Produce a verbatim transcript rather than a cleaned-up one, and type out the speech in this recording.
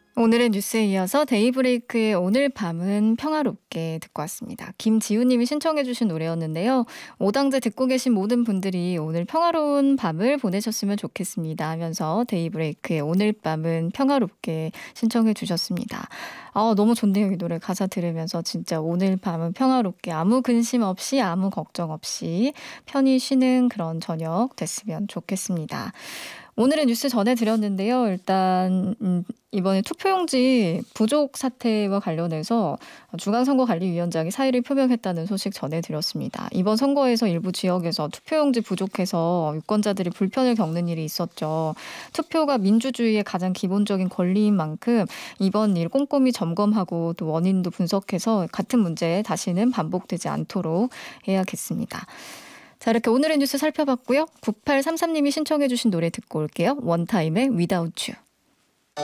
오늘의 뉴스에 이어서 데이브레이크의 오늘 밤은 평화롭게 듣고 왔습니다. 김지우님이 신청해 주신 노래였는데요. 오당제 듣고 계신 모든 분들이 오늘 평화로운 밤을 보내셨으면 좋겠습니다 하면서 데이브레이크의 오늘 밤은 평화롭게 신청해 주셨습니다. 아, 너무 좋네요. 이 노래 가사 들으면서 진짜 오늘 밤은 평화롭게 아무 근심 없이 아무 걱정 없이 편히 쉬는 그런 저녁 됐으면 좋겠습니다. 오늘의 뉴스 전해드렸는데요. 일단 음, 이번에 투표용지 부족 사태와 관련해서 중앙선거관리위원장이 사의를 표명했다는 소식 전해드렸습니다. 이번 선거에서 일부 지역에서 투표용지 부족해서 유권자들이 불편을 겪는 일이 있었죠. 투표가 민주주의의 가장 기본적인 권리인 만큼 이번 일 꼼꼼히 점검하고 또 원인도 분석해서 같은 문제 다시는 반복되지 않도록 해야겠습니다. 자, 이렇게 오늘의 뉴스 살펴봤고요. 구팔삼삼님이 신청해 주신 노래 듣고 올게요. 원타임의 Without You.